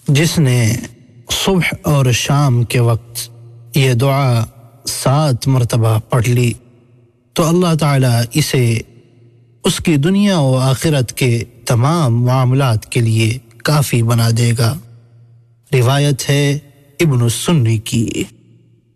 जिसने सुबह और शाम के वक्त ये दुआ 7 मरतबा पढ़ ली तो अल्लाह ताला इसे उसकी दुनिया और आखिरत के तमाम मामलात के लिए काफ़ी बना देगा। रिवायत है इब्न सुन्नी की।